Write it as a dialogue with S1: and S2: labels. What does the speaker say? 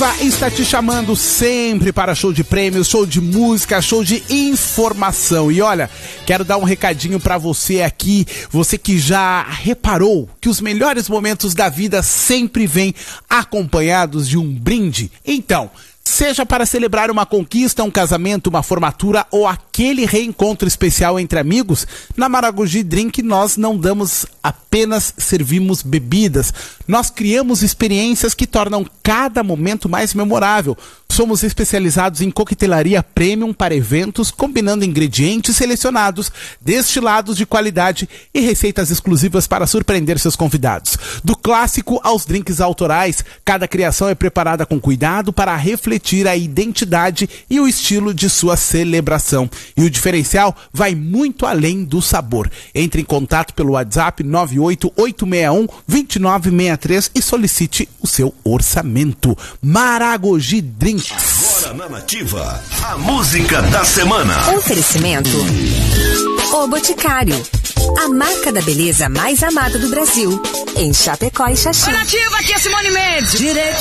S1: Nativa está te chamando sempre para show de prêmios, show de música, show de informação. E olha, quero dar um recadinho para você aqui, você que já reparou que os melhores momentos da vida sempre vêm acompanhados de um brinde. Então, seja para celebrar uma conquista, um casamento, uma formatura ou aquele reencontro especial entre amigos, na Maragogi Drink nós não apenas servimos bebidas, nós criamos experiências que tornam cada momento mais memorável. Somos especializados em coquetelaria premium para eventos, combinando ingredientes selecionados, destilados de qualidade e receitas exclusivas para surpreender seus convidados. Do clássico aos drinks autorais, cada criação é preparada com cuidado para refletir a identidade e o estilo de sua celebração. E o diferencial vai muito além do sabor. Entre em contato pelo WhatsApp 98861-2963 e solicite o seu orçamento. Maragogi Drinks.
S2: Agora na Nativa, a música da semana.
S3: Oferecimento O Boticário, a marca da beleza mais amada do Brasil, em Chapecó e Xaxim.
S4: Nativa, aqui é Simone Mendes. Direito